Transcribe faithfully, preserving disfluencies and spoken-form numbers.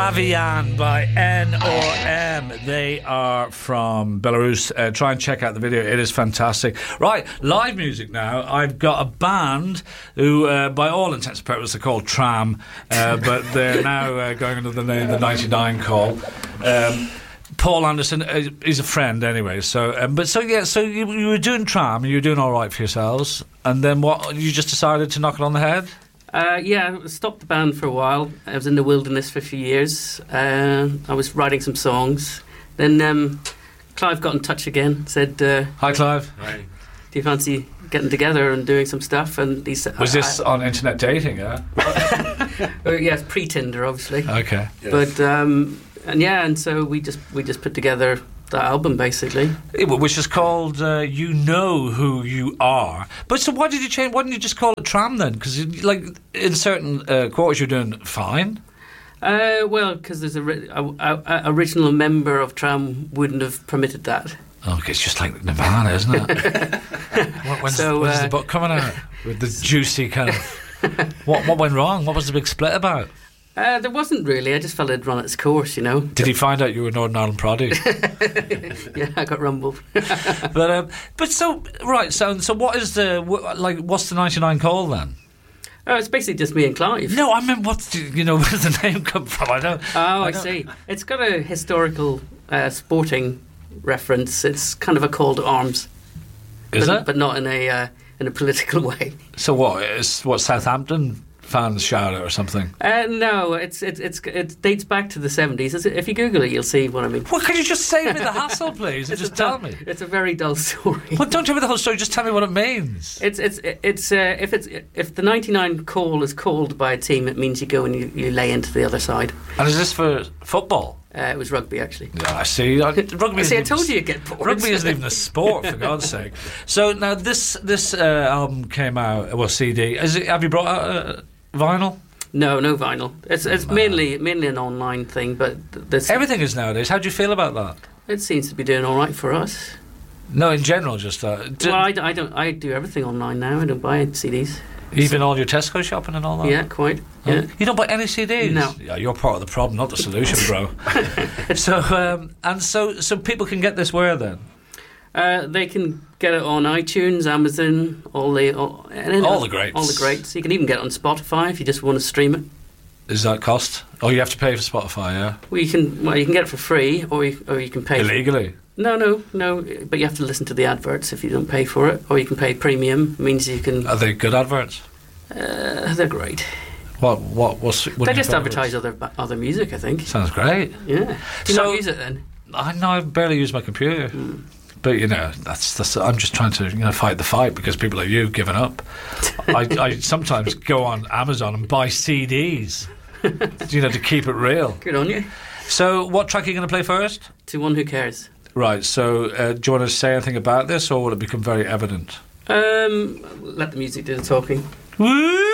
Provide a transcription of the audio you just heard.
Avian by N O M. They are from Belarus. Uh, try and check out the video. It is fantastic. Right, live music now. I've got a band who, uh, by all intents and purposes, are called Tram, uh, but they're now uh, going under the name The ninety-nine Call. Um, Paul Anderson uh, is a friend anyway. So, um, but so yeah, so you, you were doing Tram, you were doing all right for yourselves, and then what? You just decided to knock it on the head? Uh, yeah, I stopped the band for a while. I was in the wilderness for a few years. Uh, I was writing some songs. Then um, Clive got in touch again. Said, uh, "Hi, Clive. Hi. Do you fancy getting together and doing some stuff?" And he said, "Was I, this I, on internet dating?" Yeah. well, yeah, pre-Tinder, obviously. Okay. Yes. But um, and yeah, and so we just we just put together that album, basically, which is called uh, "You Know Who You Are." But so, why did you change? Why didn't you just call it Tram then? Because, like, in certain uh, quarters, you're doing fine. Uh, well, because there's a, ri- a, a, a original member of Tram wouldn't have permitted that. Oh, okay, it's just like Nirvana, isn't it? When's, so, when's uh, the book coming out with the juicy kind of? what what went wrong? What was the big split about? Uh, there wasn't really. I just felt it'd run its course, you know. Did he find out you were Northern Ireland prodigy? Yeah, I got rumbled. but um, but so right. So so what is the like? What's the ninety-nine Call then? Oh, it's basically just me and Clive. No, I mean, what's the, you know, where does the name come from? I don't. Oh, I, I don't. see. It's got a historical uh, sporting reference. It's kind of a call to arms. Is but, it? But not in a uh, in a political way. So what is what Southampton fans shout it or something? Uh, no, it's it's it's it dates back to the seventies. If you Google it, you'll see what I mean. Well, can you just save me the hassle, please, and just tell dull, me? It's a very dull story. Well, don't tell me the whole story. Just tell me what it means. It's it's it's uh, if it's if the ninety-nine Call is called by a team, it means you go and you, you lay into the other side. And is this for football? Uh, it was rugby, actually. Yeah, I see. I, rugby. I see. I told even, you you'd get bored. Rugby isn't even a sport, for God's sake. So now this this uh, album came out. Well, C D. Is it? Have you brought out uh, vinyl? No, no vinyl. It's it's oh, mainly mainly an online thing, but this everything is nowadays. How do you feel about that? It seems to be doing all right for us. No, in general, just uh, well, I, I don't. I do everything online now. I don't buy C Ds. Even all your Tesco shopping and all that? Yeah, quite. Yeah. You don't buy any C Ds? No. Yeah, you're part of the problem, not the solution, bro. so, um, and so, so people can get this where then? Uh, they can get it on iTunes, Amazon, all the all, and all the greats. All the greats. You can even get it on Spotify if you just want to stream it. Does that cost? Oh, you have to pay for Spotify, yeah. Well, you can. Well, you can get it for free, or you, or you can pay illegally. For, no, no, no. But you have to listen to the adverts if you don't pay for it, or you can pay premium. It means you can. Are they good adverts? Uh, they're great. What? What? What's? What they just advertise other other music, I think. Sounds great. Yeah. Do you so, not use it then? I know. I barely use my computer. Mm. But you know, that's, that's I'm just trying to you know fight the fight because people like you giving up. I, I sometimes go on Amazon and buy C Ds, you know, to keep it real. Good on you. So, what track are you going to play first? To One Who Cares. Right. So, uh, do you want to say anything about this, or will it become very evident? Um, let the music do the talking. Woo!